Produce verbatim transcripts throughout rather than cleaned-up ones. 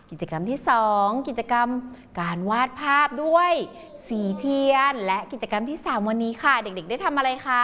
กิจกรรมที่สองกิจกรรมการวาดภาพด้วยสีเทียนและกิจกรรมที่สามวันนี้ค่ะเด็กๆได้ทำอะไรคะ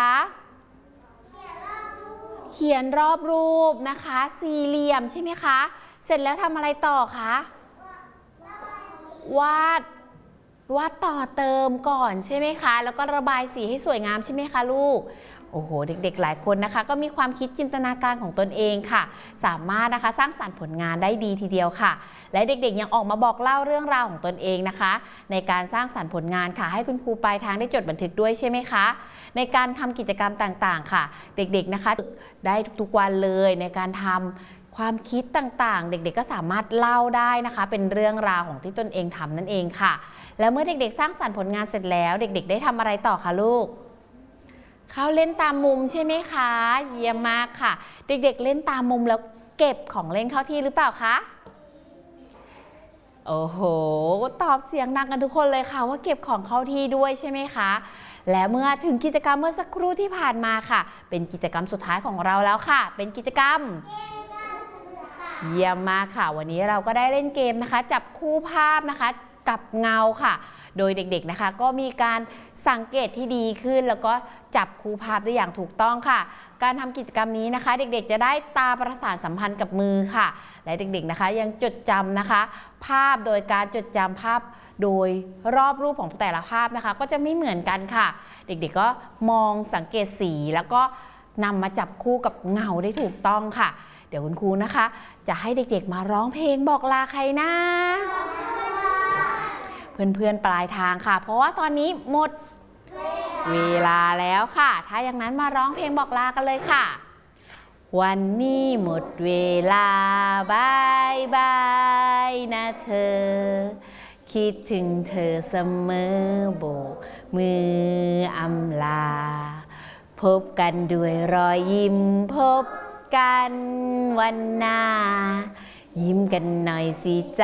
เขียนรอบรูปนะคะสี่เหลี่ยมใช่ไหมคะเสร็จแล้วทำอะไรต่อคะวาดวาดต่อเติมก่อนใช่ไหมคะแล้วก็ระบายสีให้สวยงามใช่ไหมคะลูกโอ้โหเด็กๆหลายคนนะคะก็มีความคิดจินตนาการของตนเองค่ะสามารถนะคะสร้างสรรค์ผลงานได้ดีทีเดียวค่ะและเด็กๆยังออกมาบอกเล่าเรื่องราวของตนเองนะคะในการสร้างสรรค์ผลงานค่ะให้คุณครูปลายทางได้จดบันทึกด้วยใช่ไหมคะในการทำกิจกรรมต่างๆค่ะเด็กๆนะคะได้ทุกๆวันเลยในการทำความคิดต่างๆเด็กๆก็สามารถเล่าได้นะคะเป็นเรื่องราวของที่ตนเองทำนั่นเองค่ะแล้วเมื่อเด็กๆสร้างสรรค์ผลงานเสร็จแล้วเด็กๆได้ทำอะไรต่อคะลูกเข้าเล่นตามมุมใช่ไหมคะเยี่ยมมากค่ะเด็กๆเล่นตามมุมแล้วเก็บของเล่นเข้าที่หรือเปล่าคะโอ้โหตอบเสียงดังกันทุกคนเลยค่ะว่าเก็บของเข้าที่ด้วยใช่ไหมคะและเมื่อถึงกิจกรรมเมื่อสักครู่ที่ผ่านมาค่ะเป็นกิจกรรมสุดท้ายของเราแล้วค่ะเป็นกิจกรรมเยี่ยมมากค่ะวันนี้เราก็ได้เล่นเกมนะคะจับคู่ภาพนะคะกับเงาค่ะโดยเด็กๆนะคะก็มีการสังเกตที่ดีขึ้นแล้วก็จับคู่ภาพได้อย่างถูกต้องค่ะการทำกิจกรรมนี้นะคะเด็กๆจะได้ตาประสานสัมพันธ์กับมือค่ะและเด็กๆนะคะยังจดจำนะคะภาพโดยการจดจำภาพโดยรอบรูปของแต่ละภาพนะคะก็จะไม่เหมือนกันค่ะเด็กๆก็มองสังเกตสีแล้วก็นำมาจับคู่กับเงาได้ถูกต้องค่ะเดี๋ยวคุณครูนะคะจะให้เด็กๆมาร้องเพลงบอกลาใครนะเพื่อนๆปลายทางค่ะเพราะว่าตอนนี้หมดเวลาแล้วค่ะถ้าอย่างนั้นมาร้องเพลงบอกลากันเลยค่ะวันนี้หมดเวลาบายบายนะเธอคิดถึงเธอเสมอโบกมืออำลาพบกันด้วยรอยยิ้มพบกันวันหน้ายิ้มกันหน่อยสิจ๊ะ